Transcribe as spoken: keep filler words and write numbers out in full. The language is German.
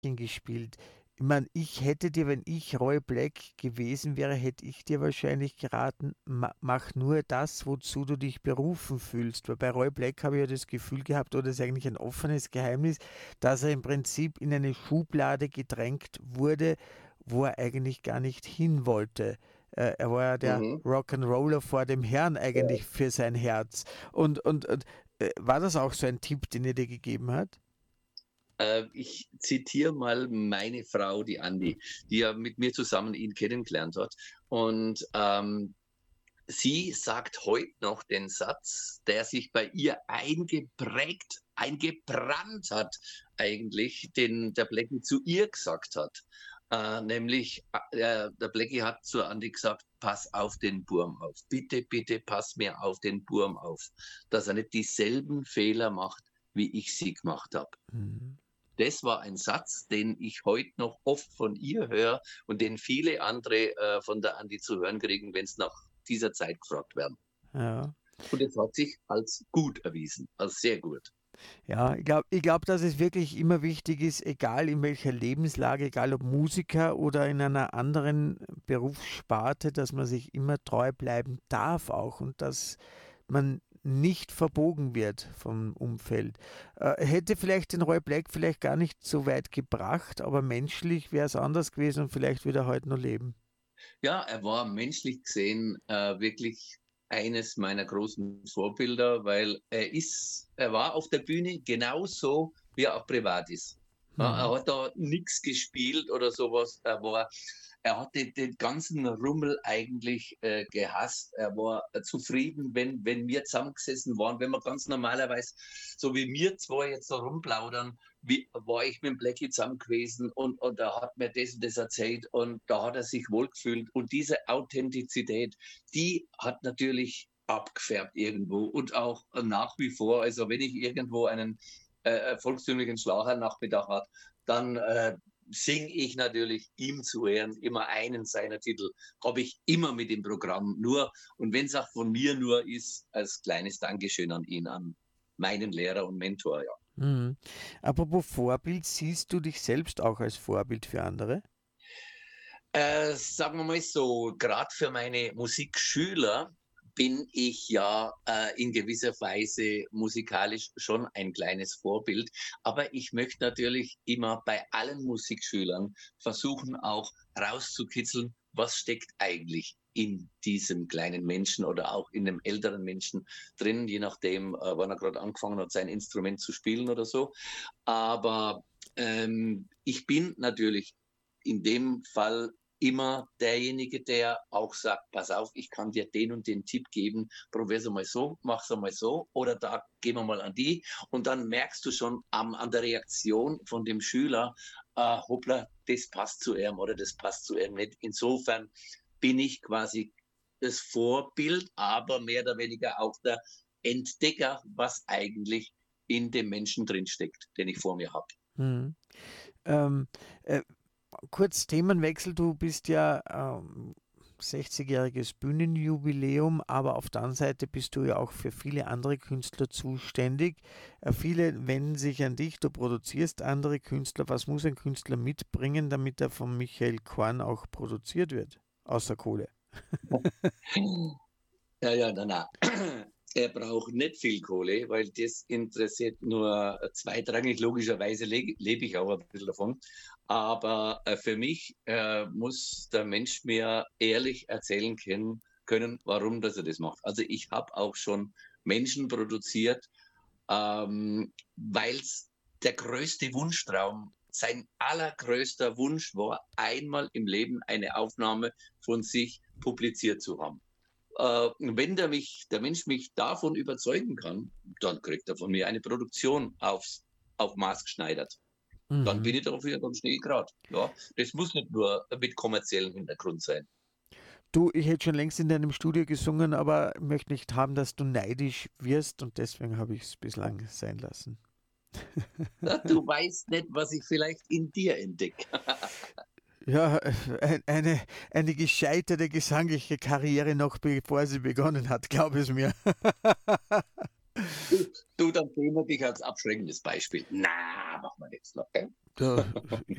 gespielt. Ich meine, ich hätte dir, wenn ich Roy Black gewesen wäre, hätte ich dir wahrscheinlich geraten, ma mach nur das, wozu du dich berufen fühlst. Weil bei Roy Black habe ich ja das Gefühl gehabt, oder das ist eigentlich ein offenes Geheimnis, dass er im Prinzip in eine Schublade gedrängt wurde, wo er eigentlich gar nicht hin wollte. Äh, er war ja der Mhm. Rock'n'Roller vor dem Herrn eigentlich Ja. für sein Herz. Und, und, und äh, war das auch so ein Tipp, den er dir gegeben hat? Äh, ich zitiere mal meine Frau, die Andi, die ja mit mir zusammen ihn kennengelernt hat. Und ähm, sie sagt heute noch den Satz, der sich bei ihr eingeprägt, eingebrannt hat, eigentlich, den der Blackie zu ihr gesagt hat. Äh, nämlich, äh, der Blackie hat zu Andi gesagt, pass auf den Burm auf. Bitte, bitte, pass mir auf den Burm auf, dass er nicht dieselben Fehler macht, wie ich sie gemacht habe. Mhm. Das war ein Satz, den ich heute noch oft von ihr höre und den viele andere äh, von der Andi zu hören kriegen, wenn es nach dieser Zeit gefragt werden. Ja. Und es hat sich als gut erwiesen, als sehr gut. Ja, ich glaube, ich glaub, dass es wirklich immer wichtig ist, egal in welcher Lebenslage, egal ob Musiker oder in einer anderen Berufssparte, dass man sich immer treu bleiben darf auch und dass man nicht verbogen wird vom Umfeld. Äh, hätte vielleicht den Roy Black vielleicht gar nicht so weit gebracht, aber menschlich wäre es anders gewesen und vielleicht würde er heute noch leben. Ja, er war menschlich gesehen äh, wirklich eines meiner großen Vorbilder, weil er ist, er war auf der Bühne genauso, wie er auch privat ist. Ja, Mhm. er hat da nichts gespielt oder sowas. Er war, er hat den, den ganzen Rummel eigentlich äh, gehasst. Er war äh, zufrieden, wenn, wenn wir zusammengesessen waren, wenn wir ganz normalerweise, so wie wir zwei jetzt da rumplaudern, wie, war ich mit dem Blackie zusammen gewesen und, und er hat mir das und das erzählt und da hat er sich wohlgefühlt. Und diese Authentizität, die hat natürlich abgefärbt irgendwo und auch nach wie vor, also wenn ich irgendwo einen äh, volkstümlichen Schlagernachmittag hat, dann äh, singe ich natürlich ihm zu Ehren immer einen seiner Titel, habe ich immer mit dem Programm nur und wenn es auch von mir nur ist, als kleines Dankeschön an ihn, an meinen Lehrer und Mentor, ja. Mhm. Apropos Vorbild, siehst du dich selbst auch als Vorbild für andere? Äh, sagen wir mal so, gerade für meine Musikschüler bin ich ja äh, in gewisser Weise musikalisch schon ein kleines Vorbild. Aber ich möchte natürlich immer bei allen Musikschülern versuchen, auch rauszukitzeln, was steckt eigentlich in diesem kleinen Menschen oder auch in dem älteren Menschen drin, je nachdem, äh, wann er gerade angefangen hat, sein Instrument zu spielen oder so. Aber ähm, ich bin natürlich in dem Fall immer derjenige, der auch sagt, pass auf, ich kann dir den und den Tipp geben, probier's mal so, mach's mal so oder da gehen wir mal an die und dann merkst du schon am, an der Reaktion von dem Schüler, äh, hoppla, das passt zu ihm oder das passt zu ihm nicht. Insofern bin ich quasi das Vorbild, aber mehr oder weniger auch der Entdecker, was eigentlich in dem Menschen drinsteckt, den ich vor mir habe. Mhm. Ähm, äh, Kurz Themenwechsel, du bist ja ähm, sechzigjähriges Bühnenjubiläum, aber auf der anderen Seite bist du ja auch für viele andere Künstler zuständig. Äh, viele wenden sich an dich, du produzierst andere Künstler. Was muss ein Künstler mitbringen, damit er von Michael Korn auch produziert wird? Außer Kohle. Ja, ja, na, na. Er braucht nicht viel Kohle, weil das interessiert nur zweitrangig. Logischerweise le lebe ich auch ein bisschen davon. Aber äh, für mich äh, muss der Mensch mir ehrlich erzählen können, können, warum dass er das macht. Also ich habe auch schon Menschen produziert, ähm, weil es der größte Wunschtraum, sein allergrößter Wunsch war, einmal im Leben eine Aufnahme von sich publiziert zu haben. Äh, wenn der, mich, der Mensch mich davon überzeugen kann, dann kriegt er von mir eine Produktion aufs, auf Maß geschneidert. Dann bin Mhm. ich dafür ganz schnell grad. Ja, das muss nicht nur mit kommerziellem Hintergrund sein. Du, ich hätte schon längst in deinem Studio gesungen, aber möchte nicht haben, dass du neidisch wirst und deswegen habe ich es bislang sein lassen. Ja, du weißt nicht, was ich vielleicht in dir entdecke. Ja, ein- eine, eine gescheiterte gesangliche Karriere noch bevor sie begonnen hat, glaub es mir. Du, du, dann sehen wir dich als abschreckendes Beispiel. Na, mach mal jetzt noch, gell? Da,